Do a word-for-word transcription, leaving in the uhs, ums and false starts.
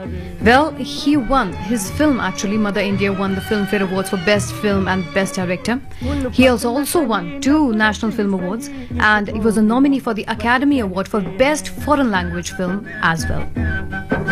Well, he won. His film actually, Mother India, won the Filmfare Awards for Best Film and Best Director. He has also won two National Film Awards, and he was a nominee for the Academy Award for Best Foreign Language Film as well.